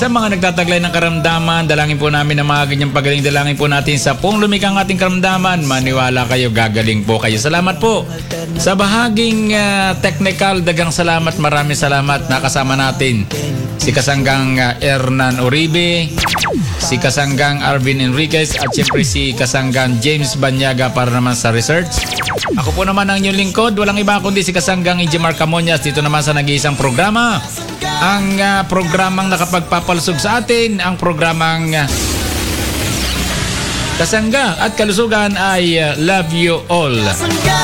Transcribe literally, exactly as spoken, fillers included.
sa mga nagtataglay ng karamdaman, dalangin po namin ang mga ganyang pagaling. Dalangin po natin sa pong lumikang ating karamdaman. Maniwala kayo, gagaling po kayo. Salamat po. Sa bahaging uh, technical, dagang salamat, maraming salamat. Nakasama natin si Kasanggang uh, Hernan Uribe, si Kasanggang Arvin Enriquez, at siyempre si Kasanggang James Banyaga para naman sa research. Ako po naman ang inyong lingkod, walang iba kundi si Kasanggang Ijimar Camonias dito naman sa nag-iisang programa. Ang uh, programang nakapagpapalusog sa atin, ang programang uh, Kasangga at Kalusugan ay uh, Love You All.